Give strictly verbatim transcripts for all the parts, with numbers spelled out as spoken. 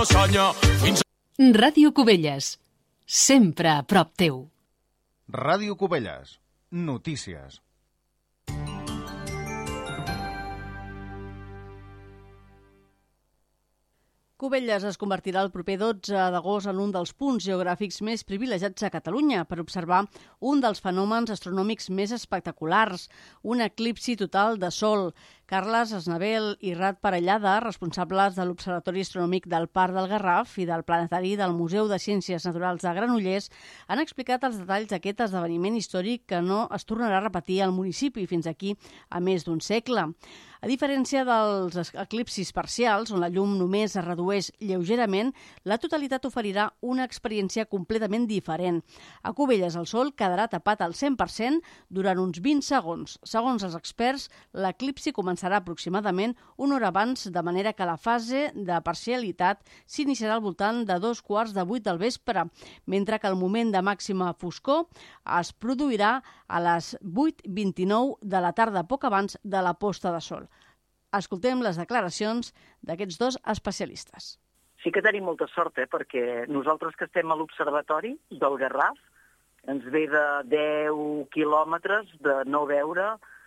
mussanya fins... Ràdio Cubelles, sempre a prop teu. Ràdio Cubelles, notícies. Cubelles es convertirà el proper dotze d'agost en un dels punts geogràfics més privilegiats a Catalunya per observar un dels fenòmens astronòmics més espectaculars, un eclipsi total de Sol. Carles Esnavel i Rat Parellada, responsables de l'Observatori Astronòmic del Parc del Garraf i del Planetari del Museu de Ciències Naturals de Granollers, han explicat els detalls d'aquest esdeveniment històric que no es tornarà a repetir al municipi fins aquí a més d'un segle. A diferència dels eclipsis parcials, on la llum només es redueix lleugerament, la totalitat oferirà una experiència completament diferent. A Cubelles el sol quedarà tapat al cent per cent durant uns vint segons. Segons els experts, l'eclipsi començarà aproximadament una hora abans, de manera que la fase de parcialitat s'iniciarà al voltant de dos quarts de vuit del vespre, mentre que el moment de màxima foscor es produirà a les vuit vint-i-nou de la tarda, poc abans de la posta de sol. Escoltem les declaracions d'aquests dos especialistes. Sí que tenim molta sort, eh? Perquè nosaltres que estem a l'Observatori del Garraf ens ve de deu quilòmetres de no veure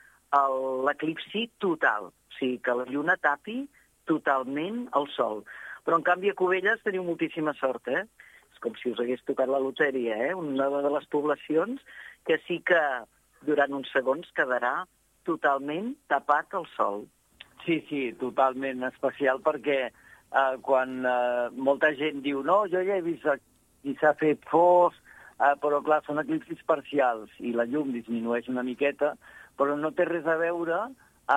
l'eclipsi total, o sigui que la lluna tapi totalment el sol. Però en canvi a Cubelles teniu moltíssima sort, eh? És com si us hagués tocat la loteria, eh? Una de les poblacions que sí que durant uns segons quedarà totalment tapat el sol. Sí, sí, totalment especial perquè eh, quan eh, molta gent diu no, jo ja he vist i s'ha fet fos, eh, però clar, són eclipsis parcials i la llum disminueix una miqueta, però no té res a veure eh,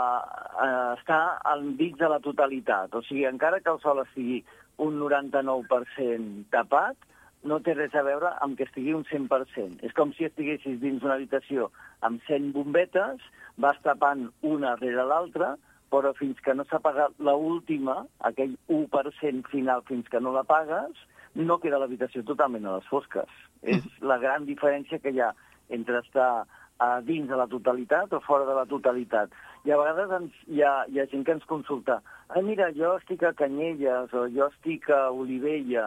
eh, estar enmig de la totalitat. O sigui, encara que el sol estigui un noranta-nou per cent tapat, no té res a veure amb que estigui un cent per cent. És com si estiguessis dins una habitació amb cent bombetes, vas tapant una rere l'altra, però fins que no s'ha apagat l'última, aquell u per cent final fins que no l'apagues, no queda l'habitació totalment a les fosques. És la gran diferència que hi ha entre estar a dins de la totalitat o fora de la totalitat. I a vegades ens, hi, ha, hi ha gent que ens consulta ah, mira, jo estic a Canyelles o jo estic a Olivella,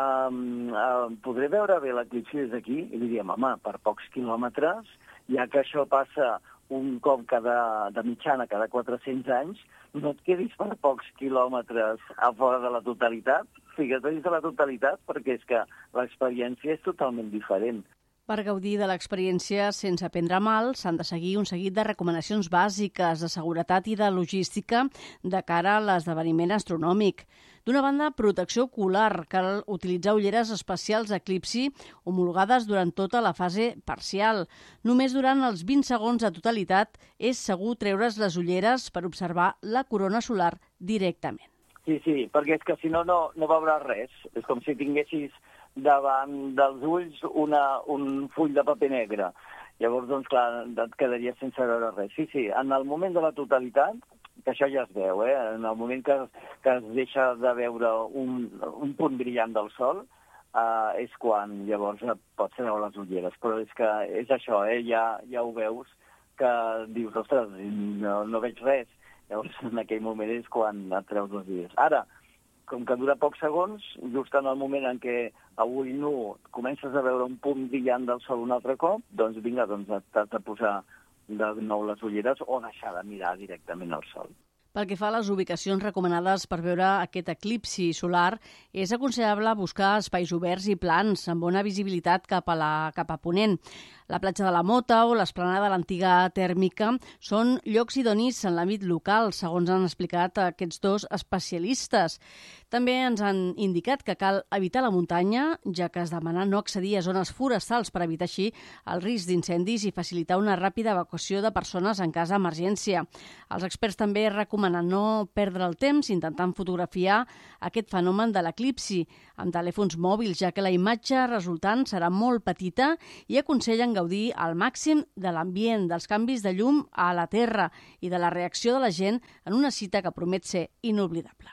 um, uh, podré veure bé l'eclipsi des d'aquí? I li diem, home, per pocs quilòmetres, ja que això passa un cop cada, de mitjana cada quatre-cents anys, no et quedis per pocs quilòmetres a fora de la totalitat, fica't dins de la totalitat, perquè és que l'experiència és totalment diferent. Per gaudir de l'experiència sense prendre mal, s'han de seguir un seguit de recomanacions bàsiques de seguretat i de logística de cara a l'esdeveniment astronòmic. D'una banda, protecció ocular. Cal utilitzar ulleres especials d'eclipsi homologades durant tota la fase parcial. Només durant els vint segons de totalitat és segur treure's les ulleres per observar la corona solar directament. Sí, sí, perquè és que si no, no, no veuràs res. És com si tinguessis davant dels ulls una, un full de paper negre. Llavors, doncs, clar, et quedaria sense veure res. Sí, sí, en el moment de la totalitat, que això ja es veu, eh? En el moment que, que es deixa de veure un, un punt brillant del sol, eh, és quan llavors pots treure les ulleres. Però és que és això, eh? Ja, ja ho veus, que dius, ostres, no, no veig res. Llavors, en aquell moment és quan et treus les ulleres. Ara, com que dura pocs segons, just en el moment en què a ull nu comences a veure un punt brillant del sol un altre cop, doncs vinga, doncs t'has de posar de nou les ulleres o deixar de mirar directament al sol. Pel que fa a les ubicacions recomanades per veure aquest eclipsi solar, és aconsellable buscar espais oberts i plans amb bona visibilitat cap a, la, cap a ponent. La platja de la Mota o l'esplanada de l'antiga tèrmica són llocs idonis en l'àmbit local, segons han explicat aquests dos especialistes. També ens han indicat que cal evitar la muntanya, ja que es demana no accedir a zones forestals per evitar així el risc d'incendis i facilitar una ràpida evacuació de persones en cas d'emergència. Els experts també recomanen no perdre el temps intentant fotografiar aquest fenomen de l'eclipsi amb telèfons mòbils, ja que la imatge resultant serà molt petita, i aconsellen gaudir al màxim de l'ambient, dels canvis de llum a la Terra i de la reacció de la gent en una cita que promet ser inoblidable.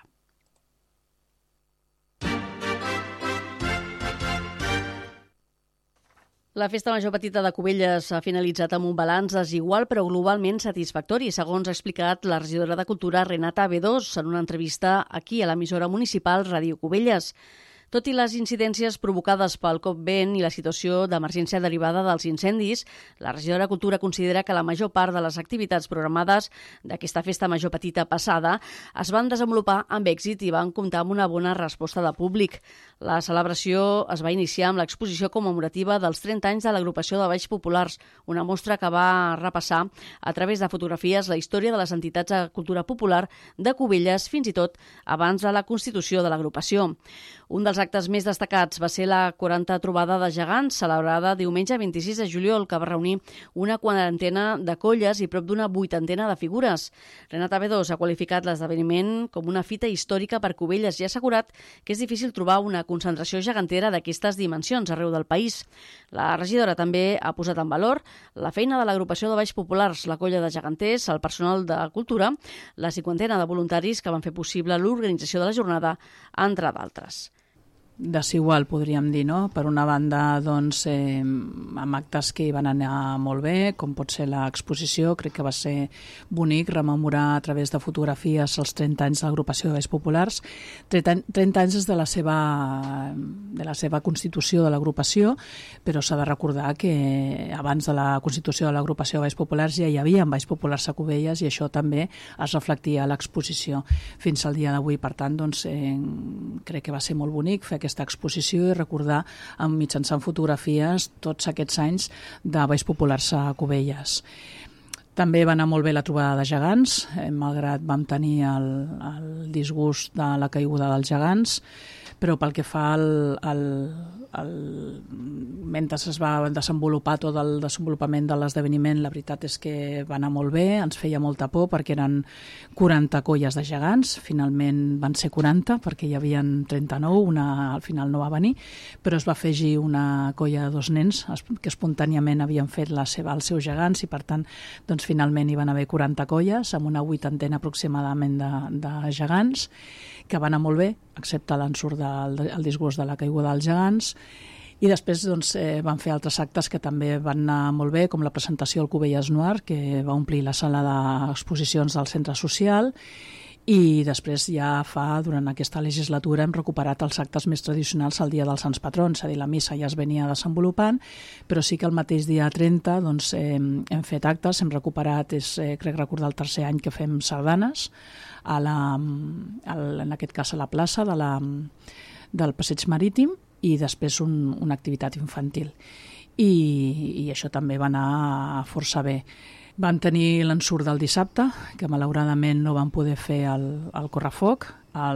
La Festa Major Petita de Cubelles ha finalitzat amb un balanç desigual però globalment satisfactori, segons ha explicat la regidora de Cultura Renata Bedós en una entrevista aquí a l'emissora municipal Ràdio Cubelles. Tot i les incidències provocades pel cop vent i la situació d'emergència derivada dels incendis, la regidora de Cultura considera que la major part de les activitats programades d'aquesta Festa Major Petita passada es van desenvolupar amb èxit i van comptar amb una bona resposta de públic. La celebració es va iniciar amb l'exposició commemorativa dels trenta anys de l'agrupació de Balls Populars, una mostra que va repassar a través de fotografies la història de les entitats de cultura popular de Cubelles fins i tot abans de la constitució de l'agrupació. Un dels actes més destacats va ser la quaranta trobada de gegants, celebrada diumenge vint-i-sis de juliol, que va reunir una quarantena de colles i prop d'una vuitantena de figures. Renata Bedós ha qualificat l'esdeveniment com una fita històrica per Cubelles i ha assegurat que és difícil trobar una concentració gegantera d'aquestes dimensions arreu del país. La regidora també ha posat en valor la feina de l'agrupació de Balls Populars, la colla de geganters, el personal de cultura, la cinquantena de voluntaris que van fer possible l'organització de la jornada, entre d'altres. Desigual, podríem dir, no? Per una banda, doncs, eh, amb actes que hi van anar molt bé, com pot ser l'exposició, crec que va ser bonic rememorar a través de fotografies els trenta anys de l'agrupació de Balls Populars. trenta anys des de la seva, de la seva constitució de l'agrupació, però s'ha de recordar que abans de la constitució de l'agrupació de Balls Populars ja hi havia Balls Populars a Cubelles i això també es reflectia a l'exposició fins al dia d'avui. Per tant, doncs, eh, crec que va ser molt bonic fer aquesta exposició i recordar amb mitjançant fotografies tots aquests anys de Balls Populars a Cubelles. També va anar molt bé la trobada de gegants, eh, malgrat vam tenir el, el disgust de la caiguda dels gegants, però pel que fa al, al, al... mentre es va desenvolupar tot el desenvolupament de l'esdeveniment, la veritat és que va anar molt bé, ens feia molta por perquè eren quaranta colles de gegants, finalment van ser quaranta perquè hi havia trenta-nou, una al final no va venir, però es va afegir una colla de dos nens que espontàniament havien fet la seva, els seus gegants i per tant doncs, finalment hi van haver quaranta colles amb una vuitantena aproximadament de, de gegants, que van anar molt bé, excepte l'ensurt del el disgust de la caiguda dels gegants. I després doncs, eh, van fer altres actes que també van anar molt bé, com la presentació al Cubelles Noir, que va omplir la sala d'exposicions del centre social, i després ja fa, durant aquesta legislatura, hem recuperat els actes més tradicionals al dia dels Sants Patrons, és a dir, la missa ja es venia desenvolupant, però sí que el mateix dia trenta doncs, eh, hem fet actes, hem recuperat, és, eh, crec recordar el tercer any que fem sardanes, a la, a la, en aquest cas a la plaça de la, del Passeig Marítim, i després un, una activitat infantil. I, i això també va anar força bé. Vam tenir l'ensurt del dissabte, que malauradament no vam poder fer el, el correfoc.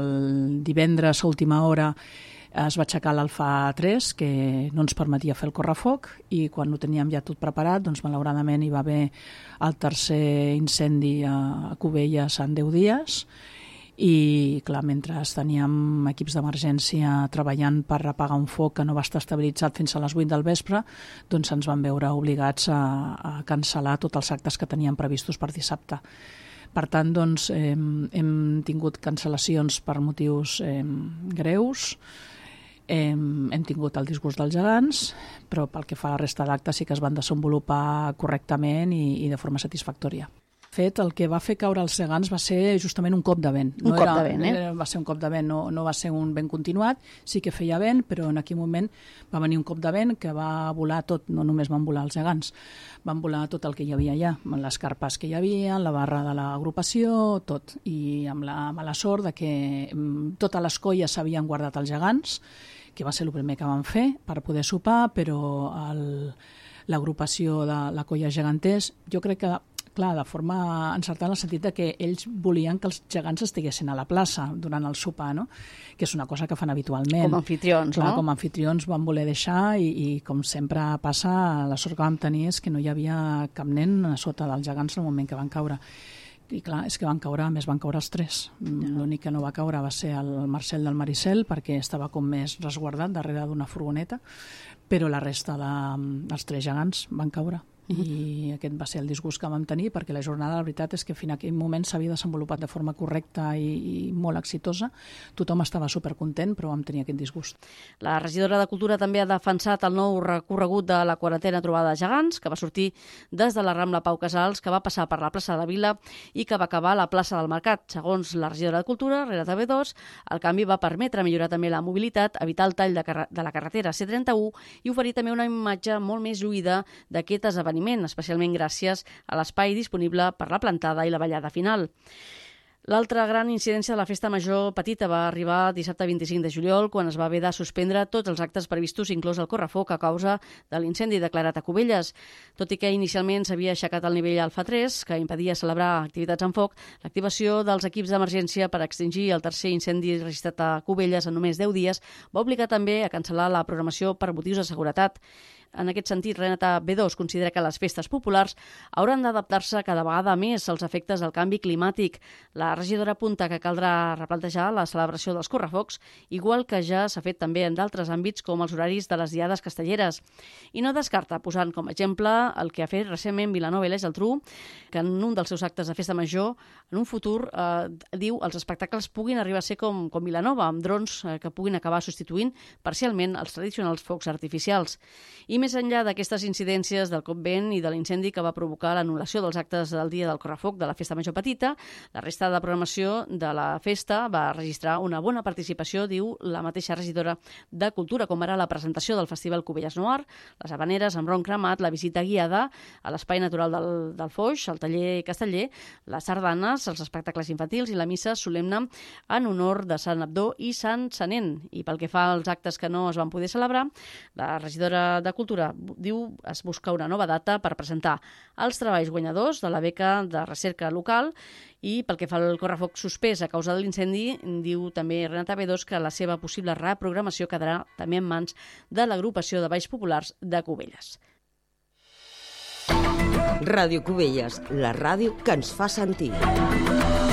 El divendres a última hora es va aixecar l'Alfa tres, que no ens permetia fer el correfoc, i quan ho teníem ja tot preparat, doncs malauradament hi va haver el tercer incendi a Cubelles en deu dies, i clar, mentre teníem equips d'emergència treballant per apagar un foc que no va estar estabilitzat fins a les vuit del vespre, doncs ens van veure obligats a, a cancel·lar tots els actes que teníem previstos per dissabte. Per tant, doncs, eh, hem tingut cancel·lacions per motius eh, greus, eh, hem tingut el disgust dels gegants, però pel que fa a la resta d'actes sí que es van desenvolupar correctament i, i de forma satisfactòria. Fet, el que va fer caure els gegants va ser justament un cop de vent. Un no cop era, de vent, eh? Va ser un cop de vent, no, no va ser un vent continuat, sí que feia vent, però en aquell moment va venir un cop de vent que va volar tot, no només van volar els gegants, van volar tot el que hi havia allà, les carpes que hi havia, la barra de l'agrupació, tot, i amb la mala sort de que totes les colles s'havien guardat els gegants, que va ser el primer que van fer per poder sopar, però el, l'agrupació de la colla geganters, jo crec que clar, de forma encertada en el sentit de que ells volien que els gegants estiguessin a la plaça durant el sopar, no? Que és una cosa que fan habitualment. Com a anfitrions, clar, no? Com a anfitrions van voler deixar i, i com sempre passa, la sort que vam tenir és que no hi havia cap nen a sota dels gegants en el moment que van caure. I clar, és que van caure, a més van caure els tres. Ja. L'únic que no va caure va ser el Marcel del Maricel, perquè estava com més resguardat darrere d'una furgoneta, però la resta de, dels tres gegants van caure. i aquest va ser el disgust que vam tenir, perquè la jornada, la veritat és que fins a aquell moment s'havia desenvolupat de forma correcta i, i molt exitosa. Tothom estava supercontent, però vam tenir aquest disgust. La regidora de Cultura també ha defensat el nou recorregut de la quarantena trobada de gegants, que va sortir des de la Rambla Pau Casals, que va passar per la plaça de la Vila i que va acabar a la plaça del Mercat. Segons la regidora de Cultura, Renata B dos, el canvi va permetre millorar també la mobilitat, evitar el tall de, de la carretera C trenta-u i oferir també una imatge molt més lluïda d'aquest esdeveniment, especialment gràcies a l'espai disponible per la plantada i la ballada final. L'altra gran incidència de la Festa Major Petita va arribar dissabte vint-i-cinc de juliol, quan es va haver de suspendre tots els actes previstos, inclòs el correfoc, a causa de l'incendi declarat a Cubelles. Tot i que inicialment s'havia aixecat el nivell alfa tres, que impedia celebrar activitats amb foc, l'activació dels equips d'emergència per extingir el tercer incendi registrat a Cubelles en només deu dies va obligar també a cancel·lar la programació per motius de seguretat. En aquest sentit, Renata B dos considera que les festes populars hauran d'adaptar-se cada vegada més als efectes del canvi climàtic. La regidora apunta que caldrà replantejar la celebració dels correfocs, igual que ja s'ha fet també en d'altres àmbits com els horaris de les diades castelleres. I no descarta, posant com a exemple el que ha fet recentment Vilanova i la Geltrú, que en un dels seus actes de Festa Major, en un futur, eh, diu, els espectacles puguin arribar a ser com, com Vilanova, amb drons eh, que puguin acabar substituint parcialment els tradicionals focs artificials. I més enllà d'aquestes incidències del cop vent i de l'incendi que va provocar l'anul·lació dels actes del dia del correfoc de la Festa Major Petita, la resta de programació de la festa va registrar una bona participació, diu la mateixa regidora de Cultura, com ara la presentació del Festival Cubelles Noir, les habaneres amb ron cremat, la visita guiada a l'Espai Natural del, del Foix, el taller casteller, les sardanes, els espectacles infantils i la missa solemne en honor de Sant Abdó i Sant Sanent. I pel que fa als actes que no es van poder celebrar, la regidora de Cultura diu es busca una nova data per presentar els treballs guanyadors de la beca de recerca local i pel que fa al correfoc suspès a causa de l'incendi, diu també Renata B dos que la seva possible reprogramació quedarà també en mans de l'agrupació de balls populars de Cubelles. Ràdio Cubelles, la ràdio que ens fa sentir.